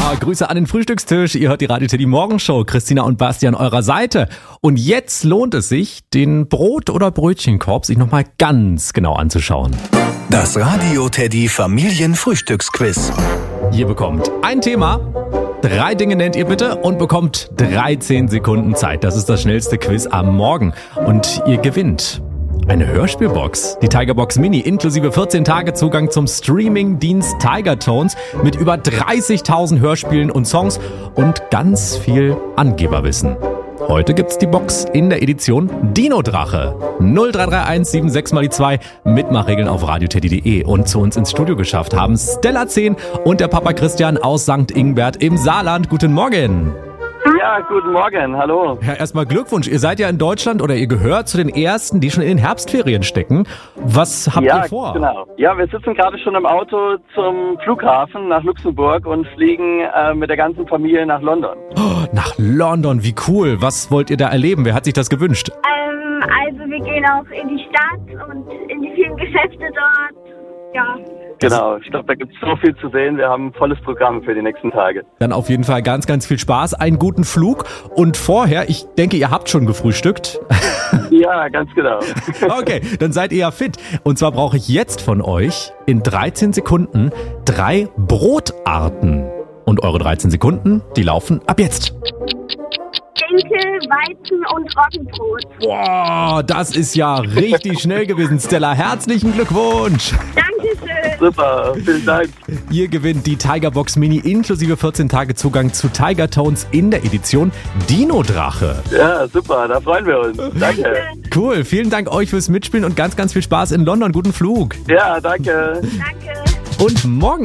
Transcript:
Grüße an den Frühstückstisch. Ihr hört die Radio Teddy Morgenshow. Christina und Basti an eurer Seite. Und jetzt lohnt es sich, den Brot- oder Brötchenkorb sich nochmal ganz genau anzuschauen. Das Radio Teddy Familienfrühstücksquiz. Ihr bekommt ein Thema, 3 Dinge nennt ihr bitte und bekommt 13 Sekunden Zeit. Das ist das schnellste Quiz am Morgen. Und ihr gewinnt eine Hörspielbox, die Tigerbox Mini, inklusive 14 Tage Zugang zum Streaming-Dienst Tigertones mit über 30.000 Hörspielen und Songs und ganz viel Angeberwissen. Heute gibt's die Box in der Edition Dino-Drache. 0331 76 mal die 2. Mitmachregeln auf radioteddy.de. Und zu uns ins Studio geschafft haben Stella 10 und der Papa Christian aus St. Ingbert im Saarland. Guten Morgen. Ja, guten Morgen, hallo. Ja, erstmal Glückwunsch. Ihr seid ja in Deutschland oder ihr gehört zu den Ersten, die schon in den Herbstferien stecken. Was habt ihr vor? Genau. Ja, wir sitzen gerade schon im Auto zum Flughafen nach Luxemburg und fliegen mit der ganzen Familie nach London. Oh, nach London, wie cool. Was wollt ihr da erleben? Wer hat sich das gewünscht? Also wir gehen auch in die Stadt und in die vielen Geschäfte dort. Ja. Genau, ich glaube, da gibt es so viel zu sehen. Wir haben ein volles Programm für die nächsten Tage. Dann auf jeden Fall ganz, ganz viel Spaß, einen guten Flug. Und vorher, ich denke, ihr habt schon gefrühstückt. Ja, ganz genau. Okay, dann seid ihr ja fit. Und zwar brauche ich jetzt von euch in 13 Sekunden 3 Brotarten. Und eure 13 Sekunden, die laufen ab jetzt. Dinkel, Weizen und Roggenbrot. Boah, das ist ja richtig schnell gewesen, Stella. Herzlichen Glückwunsch. Dankeschön. Super, vielen Dank. Ihr gewinnt die Tigerbox Mini inklusive 14 Tage Zugang zu Tigertones in der Edition Dino-Drache. Ja, super, da freuen wir uns. Danke. Cool, vielen Dank euch fürs Mitspielen und ganz, ganz viel Spaß in London. Guten Flug. Ja, danke. Danke. Und morgen